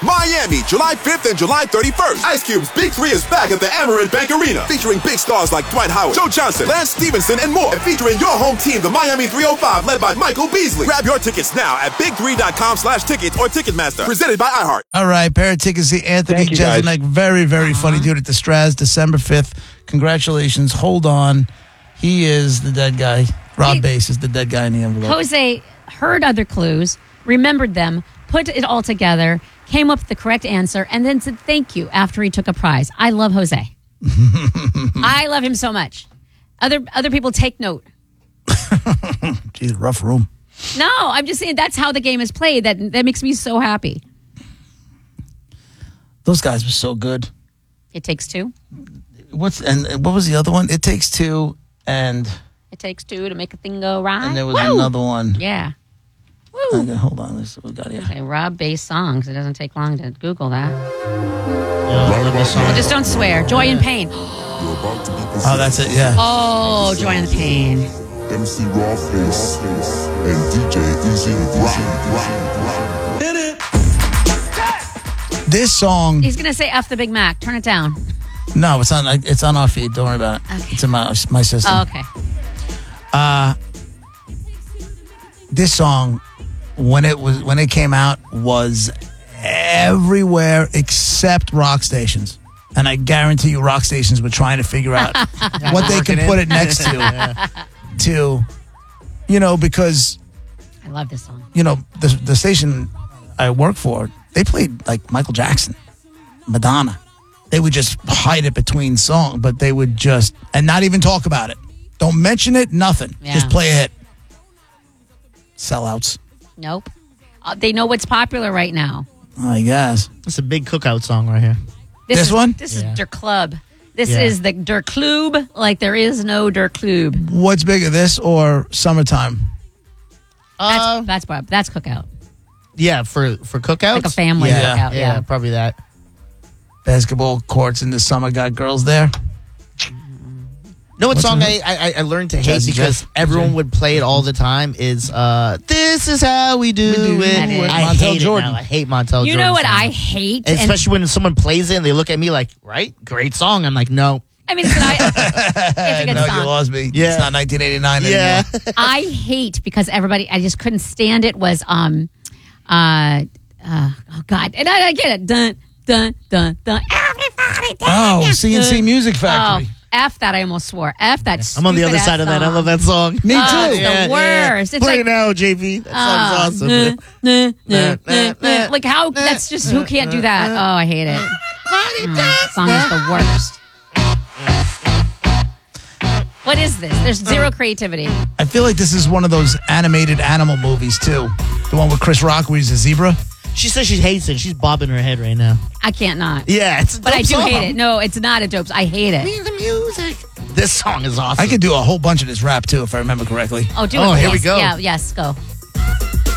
Miami, July 5th and July 31st. Ice Cube's Big 3 is back at the Amerant Bank Arena, featuring big stars like Dwight Howard, Joe Johnson, Lance Stevenson, and more. And featuring your home team, the Miami 305, led by Michael Beasley. Grab your tickets now at big3.com/tickets or Ticketmaster. Presented by iHeart. All right, pair of tickets to Anthony Jeselnik. Very, very funny dude at the Straz, December 5th. Congratulations. Hold on. He is the dead guy. Rob Bass is the dead guy in the envelope. Jose heard other clues, remembered them, put it all together, came up with the correct answer, and then said thank you after he took a prize. I love Jose. I love him so much. Other people take note. Geez, rough room. No, I'm just saying that's how the game is played. That makes me so happy. Those guys were so good. It Takes Two. What was the other one? It Takes Two and... It Takes Two to make a thing go right. And there was another one. Yeah. Woo. Okay, hold on. This is what we got here. Okay, Rob Bass songs. It doesn't take long to Google that. Yeah, Just don't swear. Joy and Pain. Oh, that's it, yeah. Oh, Joy and Pain. MC Rawface and DJ Easy Hit it. This song... He's going to say F the Big Mac. Turn it down. No, it's on our feed. Don't worry about it. Okay. It's in my system. Oh, okay. This song, when it came out, was everywhere except rock stations. And I guarantee you rock stations were trying to figure out what they can put it next to, because... I love this song. The station I work for, they played like Michael Jackson, Madonna. They would just hide it between songs, but they would just, and not even talk about it. Don't mention it, nothing. Yeah. Just play a hit. Sellouts. Nope. They know what's popular right now. I guess. It's a big cookout song right here. This one? This is Der Club. This is the Der Club, like there is no Der Club. What's bigger, this or Summertime? That's cookout. Yeah, for cookouts? Like a family cookout. Yeah, probably that. Basketball courts in the summer got girls there. No, what song I learned to hate because everyone would play it all the time is This Is How We Do It. I Montel hate Jordan. it now. I hate Montel Jordan. You know what I hate? And especially when someone plays it and they look at me like, right? Great song. I'm like, no. I mean, it's a good No, song. you lost me. Yeah. It's not 1989 Yeah. anymore. I hate because everybody, I just couldn't stand it was, oh God. And I get it. Dun, dun, dun, dun. Everybody. Oh, CNC Music Factory. Oh, F that, I almost swore. F that. I'm on the other side of that. I love that song. Me too. It's the worst. It's Play like, it now, JV. That song's awesome. like how, that's just, who can't do that? Oh, I hate it. Song is the worst. What is this? There's zero creativity. I feel like this is one of those animated animal movies, too. The one with Chris Rock where he's a zebra. She says she hates it. She's bobbing her head right now. I can't not. Yeah, it's a But I dope do song. hate it. No, it's not a dope. I hate it. The music. This song is awesome. I could do a whole bunch of this rap, too, if I remember correctly. Oh, do it. Oh, here we please. go. Yeah, yes, go.